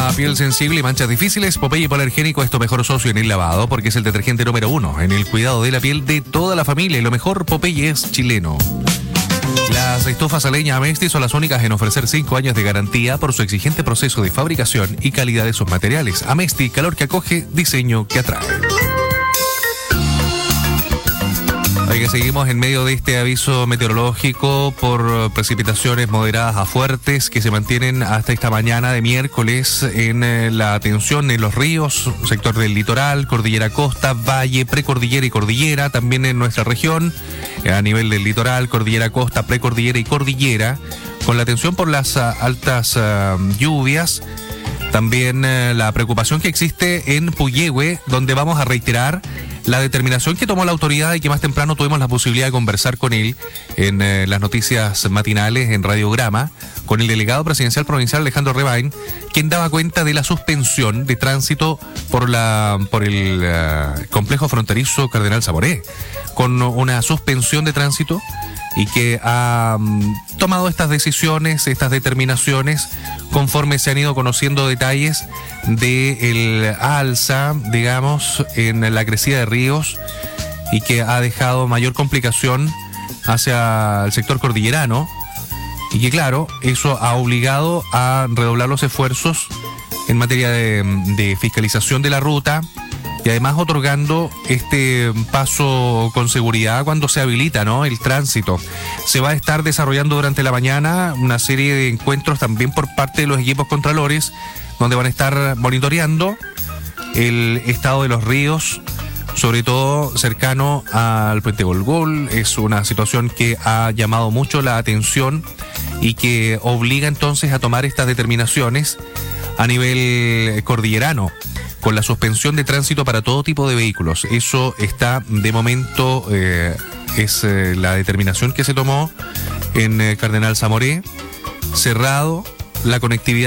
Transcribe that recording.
Para piel sensible y manchas difíciles, Popeye Hipoalergénico es tu mejor socio en el lavado porque es el detergente número 1 en el cuidado de la piel de toda la familia. Y lo mejor, Popeye es chileno. Las estufas a leña Amesti son las únicas en ofrecer 5 años de garantía por su exigente proceso de fabricación y calidad de sus materiales. Amesti, calor que acoge, diseño que atrae. Oiga, seguimos en medio de este aviso meteorológico por precipitaciones moderadas a fuertes que se mantienen hasta esta mañana de miércoles en la atención en los ríos, sector del litoral, cordillera costa, valle, precordillera y cordillera, también en nuestra región, a nivel del litoral, cordillera costa, precordillera y cordillera, con la atención por las altas lluvias. También la preocupación que existe en Puyehue, donde vamos a reiterar la determinación que tomó la autoridad y que más temprano tuvimos la posibilidad de conversar con él en las noticias matinales en Radiograma, con el delegado presidencial provincial Alejandro Rebain, quien daba cuenta de la suspensión de tránsito por el complejo fronterizo Cardenal Zamoré, con una suspensión de tránsito y que ha tomado estas decisiones, estas determinaciones, conforme se han ido conociendo detalles del alza, digamos, en la crecida de ríos y que ha dejado mayor complicación hacia el sector cordillerano y que, claro, eso ha obligado a redoblar los esfuerzos en materia de fiscalización de la ruta y además otorgando este paso con seguridad cuando se habilita, ¿no?, el tránsito. Se va a estar desarrollando durante la mañana una serie de encuentros también por parte de los equipos contralores, donde van a estar monitoreando el estado de los ríos, sobre todo cercano al Puente Golgol. Es una situación que ha llamado mucho la atención y que obliga entonces a tomar estas determinaciones a nivel cordillerano, con la suspensión de tránsito para todo tipo de vehículos. Eso está, de momento, es la determinación que se tomó en Cardenal Zamoré, cerrado la conectividad